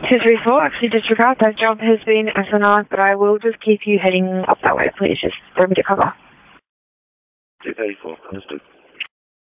234, actually disregard. That job has been SNR, but I will just keep you heading up that way, please. Just throw me to cover. 234, understood.